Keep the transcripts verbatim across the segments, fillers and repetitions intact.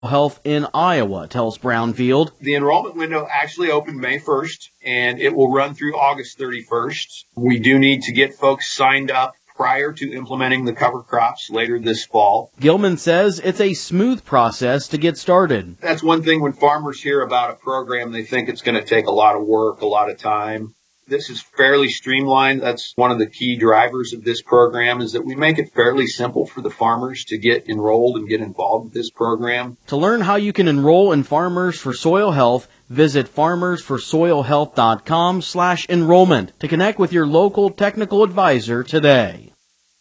Health in Iowa, tells Brownfield. The enrollment window actually opened May first, and it will run through August thirty-first. We do need to get folks signed up prior to implementing the cover crops later this fall. Gilman says it's a smooth process to get started. That's one thing when farmers hear about a program, they think it's going to take a lot of work, a lot of time. This is fairly streamlined. That's one of the key drivers of this program, is that we make it fairly simple for the farmers to get enrolled and get involved with this program. To learn how you can enroll in Farmers for Soil Health, visit farmers for soil health dot com slash enrollment to connect with your local technical advisor today.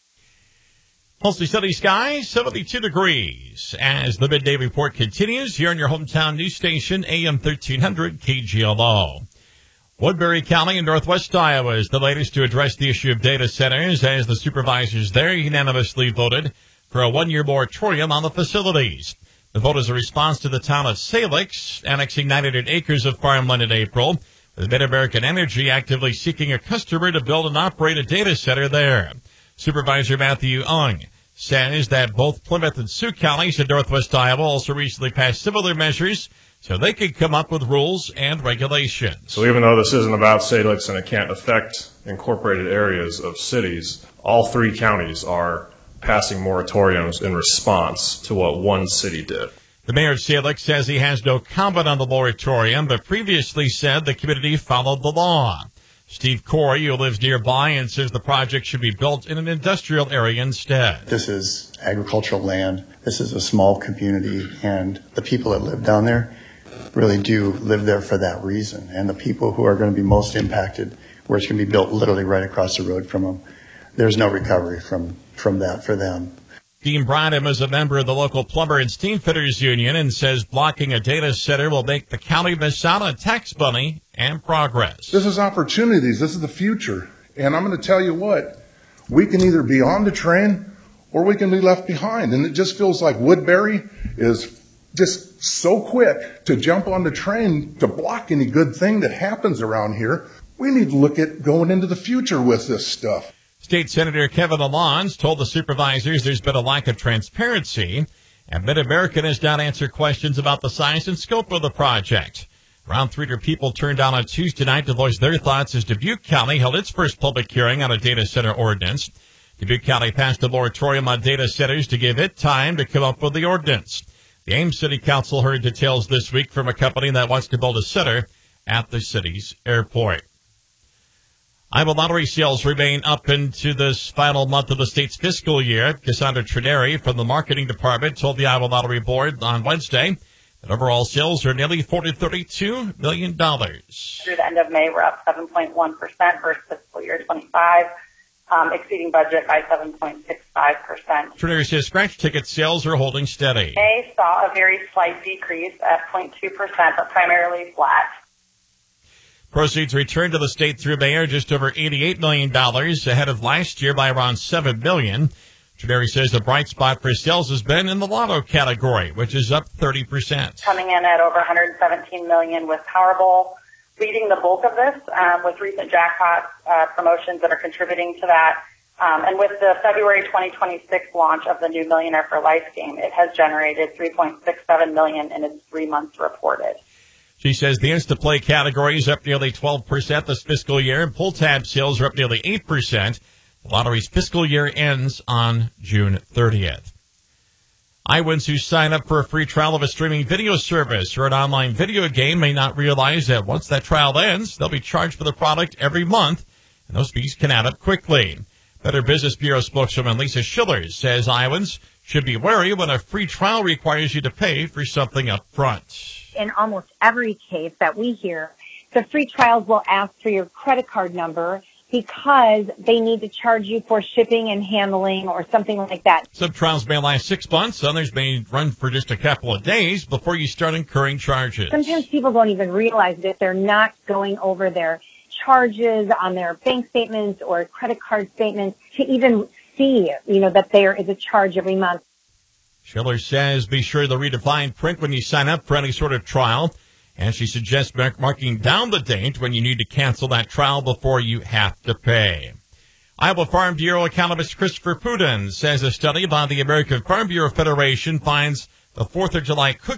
Mostly sunny skies, seventy-two degrees. As the midday report continues here on your hometown news station, A M thirteen hundred K G L O. Woodbury County in northwest Iowa is the latest to address the issue of data centers, as the supervisors there unanimously voted for a one-year moratorium on the facilities. The vote is a response to the town of Salix annexing nine hundred acres of farmland in April, with Mid-American Energy actively seeking a customer to build and operate a data center there. Supervisor Matthew Ung says that both Plymouth and Sioux counties in northwest Iowa also recently passed similar measures so they could come up with rules and regulations. So even though this isn't about Salix and it can't affect incorporated areas of cities, all three counties are passing moratoriums in response to what one city did. The mayor of Salix says he has no comment on the moratorium, but previously said the community followed the law. Steve Corey, who lives nearby, and says the project should be built in an industrial area instead. This is agricultural land. This is a small community, and the people that live down there really do live there for that reason. And the people who are going to be most impacted, where it's going to be built literally right across the road from them, there's no recovery from, from that for them. Dean Bradham is a member of the local plumber and steam fitters union and says blocking a data center will make the county miss out on tax money and progress. This is opportunities. This is the future. And I'm going to tell you what, we can either be on the train or we can be left behind. And it just feels like Woodbury is just so quick to jump on the train to block any good thing that happens around here. We need to look at going into the future with this stuff. State Senator Kevin Alons told the supervisors there's been a lack of transparency, and Mid-American has not answered questions about the size and scope of the project. Around three hundred people turned down on Tuesday night to voice their thoughts as Dubuque County held its first public hearing on a data center ordinance. Dubuque County passed a moratorium on data centers to give it time to come up with the ordinance. The Ames City Council heard details this week from a company that wants to build a center at the city's airport. Iowa lottery sales remain up into this final month of the state's fiscal year. Cassandra Trineri from the marketing department told the Iowa Lottery Board on Wednesday that overall sales are nearly four hundred thirty-two million dollars. Through the end of May, we're up seven point one percent versus fiscal year twenty-five, um, exceeding budget by seven point six five percent. Trineri says scratch ticket sales are holding steady. May saw a very slight decrease at zero point two percent, but primarily flat. Proceeds returned to the state through May are just over eighty-eight million dollars, ahead of last year by around seven million dollars. Trineri says the bright spot for sales has been in the lotto category, which is up thirty percent. Coming in at over one hundred seventeen million dollars with Powerball leading the bulk of this, um, with recent jackpot uh, promotions that are contributing to that. Um, and with the February twenty twenty-six launch of the new Millionaire for Life game, it has generated three point six seven million dollars in its three months reported. She says the Instaplay category is up nearly twelve percent this fiscal year, and pull tab sales are up nearly eight percent. The lottery's fiscal year ends on June thirtieth. Iowans who sign up for a free trial of a streaming video service or an online video game may not realize that once that trial ends, they'll be charged for the product every month, and those fees can add up quickly. Better Business Bureau spokeswoman Lisa Schiller says Iowans should be wary when a free trial requires you to pay for something up front. In almost every case that we hear, the free trials will ask for your credit card number because they need to charge you for shipping and handling or something like that. Some trials may last six months. Others may run for just a couple of days before you start incurring charges. Sometimes people don't even realize that they're not going over their charges on their bank statements or credit card statements to even see, you know, that there is a charge every month. Schiller says be sure to read the fine print when you sign up for any sort of trial, and she suggests marking down the date when you need to cancel that trial before you have to pay. Iowa Farm Bureau economist Christopher Pudin says a study by the American Farm Bureau Federation finds The fourth of July cookie